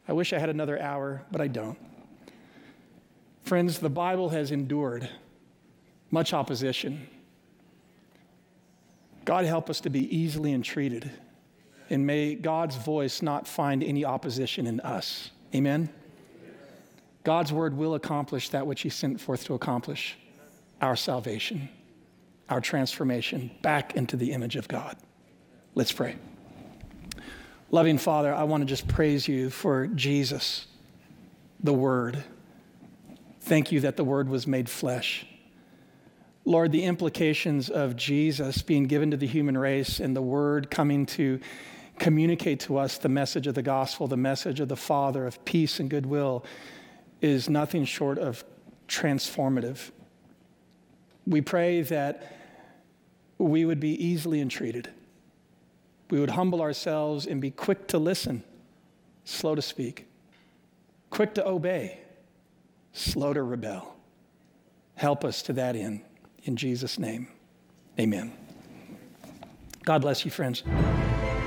I wish I had another hour, but I don't. Friends, the Bible has endured much opposition. God help us to be easily entreated, and may God's voice not find any opposition in us. Amen? God's word will accomplish that which he sent forth to accomplish, our salvation, our transformation back into the image of God. Let's pray. Loving Father, I want to just praise you for Jesus, the Word. Thank you that the Word was made flesh. Lord, the implications of Jesus being given to the human race and the Word coming to communicate to us the message of the gospel, the message of the Father of peace and goodwill, is nothing short of transformative. We pray that we would be easily entreated. We would humble ourselves and be quick to listen, slow to speak, quick to obey, slow to rebel. Help us to that end. In Jesus' name, amen. God bless you, friends.